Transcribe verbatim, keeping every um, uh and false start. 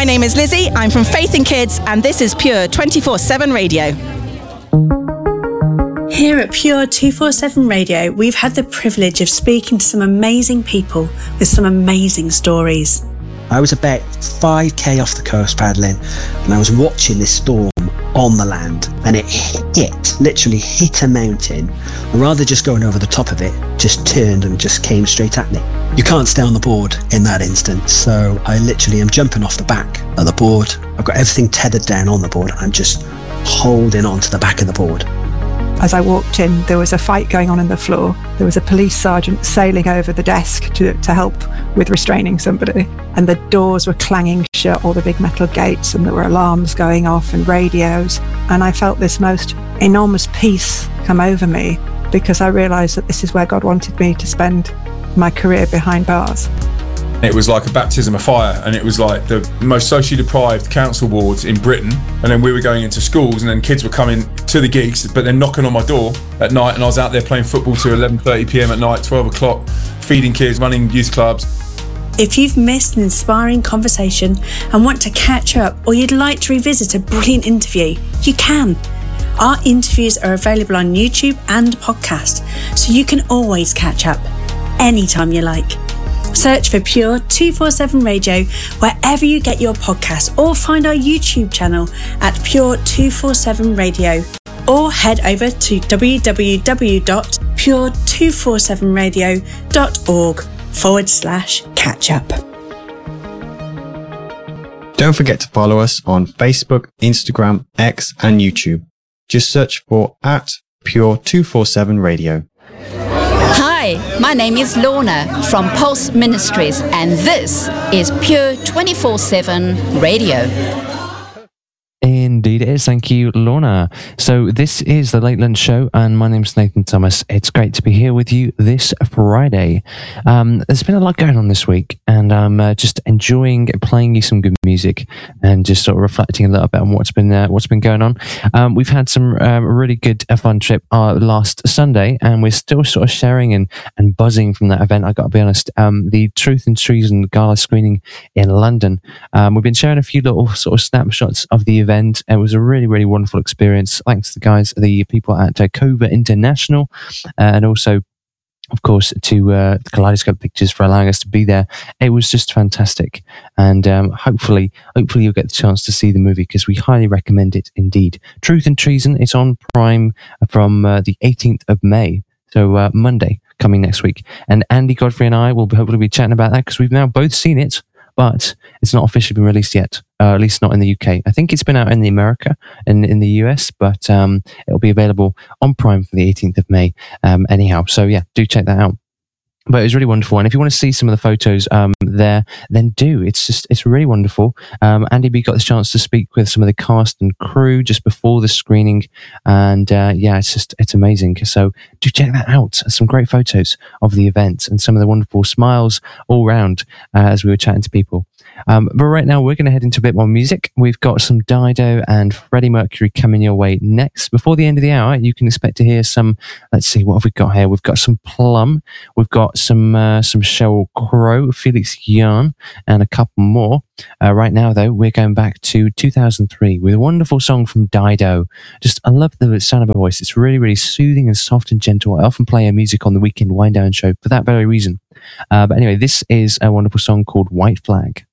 My name is Lizzie, I'm from Faith in Kids, and this is Pure twenty-four seven Radio. Here at Pure two forty-seven Radio, we've had the privilege of speaking to some amazing people with some amazing stories. I was about five k off the coast paddling, and I was watching this storm on the land, and it hit, literally hit a mountain, and rather than just going over the top of it, just turned and just came straight at me. You can't stay on the board in that instant, so I literally am jumping off the back of the board. I've got everything tethered down on the board, and I'm just holding on to the back of the board. As I walked in, there was a fight going on on the floor. There was a police sergeant sailing over the desk to, to help with restraining somebody. And the doors were clanging shut, all the big metal gates, and there were alarms going off and radios. And I felt this most enormous peace come over me because I realised that this is where God wanted me to spend my career behind bars. It was like a baptism of fire, and it was like the most socially deprived council wards in Britain. And then we were going into schools, and then kids were coming to the gigs, but then knocking on my door at night, and I was out there playing football till eleven thirty p m at night, twelve o'clock, feeding kids, running youth clubs. If you've missed an inspiring conversation and want to catch up, or you'd like to revisit a brilliant interview, you can. Our interviews are available on YouTube and podcast, so you can always catch up anytime you like. Search for Pure two forty-seven Radio wherever you get your podcasts, or find our YouTube channel at Pure two forty-seven Radio, or head over to w w w dot pure two forty-seven radio dot org forward slash catch up. Don't forget to follow us on Facebook, Instagram, X and YouTube. Just search for at Pure two forty-seven Radio. Hi, my name is Lorna from Pulse Ministries, and this is Pure twenty-four seven Radio. Indeed it is. Thank you, Lorna. So this is the Late Lunch Show, and my name's Nathan Thomas. It's great to be here with you this Friday. Um, there's been a lot going on this week, and I'm uh, just enjoying playing you some good music and just sort of reflecting a little bit on what's been uh, what's been going on. Um, we've had some um, really good uh, fun trip uh, last Sunday, and we're still sort of sharing and, and buzzing from that event. I got to be honest. Um, the Truth and Treason Gala screening in London. Um, we've been sharing a few little sort of snapshots of the event. It was a really, really wonderful experience. Thanks to the guys, the people at uh, Cova International, uh, and also, of course, to uh, Kaleidoscope Pictures for allowing us to be there. It was just fantastic, and um, hopefully, hopefully you'll get the chance to see the movie because we highly recommend it indeed. Truth and Treason is on Prime from uh, the eighteenth of May, so uh, Monday coming next week. And Andy Godfrey and I will be, hopefully be chatting about that because we've now both seen it, but it's not officially been released yet, uh, at least not in the U K. I think it's been out in the America and in the U S, but um, it'll be available on Prime for the eighteenth of May um, anyhow. So yeah, do check that out. But it was really wonderful. And if you want to see some of the photos um, there, then do. It's just, it's really wonderful. Um, Andy B got the chance to speak with some of the cast and crew just before the screening. And uh, yeah, it's just, it's amazing. So do check that out. Some great photos of the event and some of the wonderful smiles all round uh, as we were chatting to people. Um, but right now we're going to head into a bit more music. We've got some Dido and Freddie Mercury coming your way next. Before the end of the hour, you can expect to hear some, let's see, what have we got here? We've got some Plum. We've got some uh, some Sheryl Crow, Felix Jan, and a couple more. Uh, right now, though, we're going back to two thousand three with a wonderful song from Dido. Just, I love the sound of her voice. It's really, really soothing and soft and gentle. I often play her music on the weekend wind down show for that very reason. Uh, but anyway, this is a wonderful song called White Flag.